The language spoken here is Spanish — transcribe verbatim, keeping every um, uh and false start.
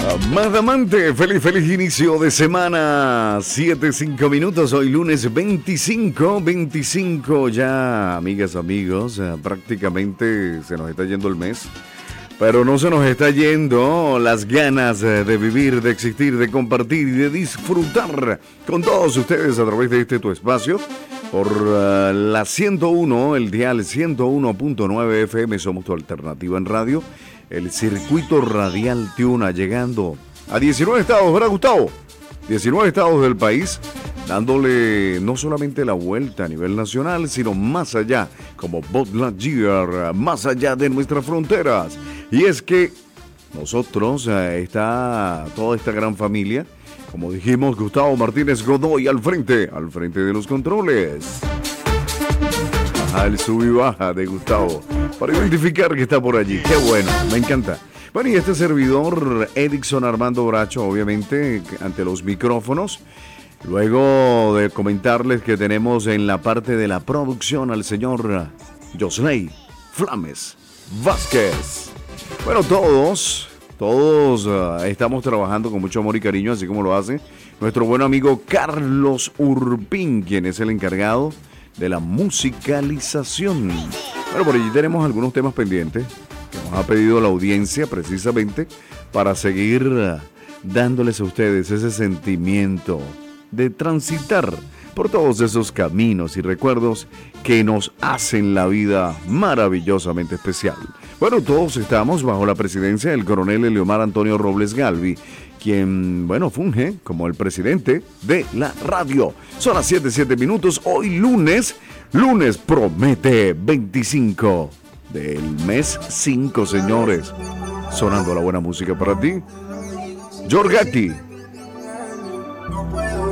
Madamante, feliz, feliz inicio de semana. siete, cinco minutos, hoy lunes veinticinco, veinticinco ya, amigas, amigos, eh, prácticamente se nos está yendo el mes. Pero no se nos está yendo las ganas eh, de vivir, de existir, de compartir y de disfrutar con todos ustedes a través de este tu espacio. Por uh, la ciento uno, el dial ciento uno punto nueve F M, somos tu alternativa en radio. El circuito radial Tiuna llegando a diecinueve estados, ¿verdad, Gustavo? diecinueve estados del país, dándole no solamente la vuelta a nivel nacional, sino más allá, como Buzz Lightyear, más allá de nuestras fronteras. Y es que nosotros, eh, está toda esta gran familia, como dijimos, Gustavo Martínez Godoy al frente, al frente de los controles. Ajá, el sub y baja de Gustavo, para identificar que está por allí. Qué bueno, me encanta. Bueno, y este servidor, Edixon Armando Bracho, obviamente, ante los micrófonos. Luego de comentarles que tenemos en la parte de la producción al señor Josley Flames Vázquez. Bueno, todos, todos uh, estamos trabajando con mucho amor y cariño, así como lo hace nuestro buen amigo Carlos Urpín, quien es el encargado de la musicalización. Bueno, por allí tenemos algunos temas pendientes que nos ha pedido la audiencia precisamente para seguir uh, dándoles a ustedes ese sentimiento de transitar por todos esos caminos y recuerdos que nos hacen la vida maravillosamente especial. Bueno, todos estamos bajo la presidencia del coronel Eliomar Antonio Robles Galvi, quien, bueno, funge como el presidente de la radio. Son las siete, siete minutos, hoy lunes, lunes promete veinticinco del mes cinco, señores. Sonando la buena música para ti. Giorgatti. No puedo